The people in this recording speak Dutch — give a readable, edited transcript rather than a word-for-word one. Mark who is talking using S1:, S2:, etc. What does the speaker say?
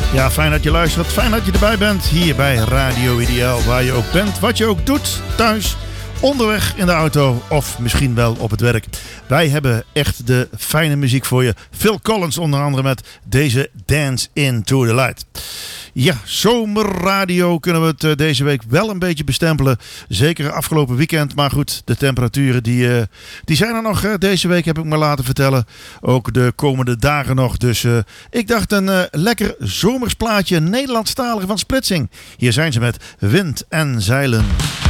S1: Ja, fijn dat je luistert. Fijn dat je erbij bent hier bij Radio Ideaal. Waar je ook bent, wat je ook doet, thuis, onderweg in de auto of misschien wel op het werk. Wij hebben echt de fijne muziek voor je. Phil Collins onder andere met deze Dance Into the Light. Ja, zomerradio kunnen we het deze week wel een beetje bestempelen. Zeker afgelopen weekend. Maar goed, de temperaturen die zijn er nog deze week, heb ik me laten vertellen. Ook de komende dagen nog. Dus ik dacht een lekker zomers plaatje Nederlandstalig van Splitsing. Hier zijn ze met Wind en Zeilen.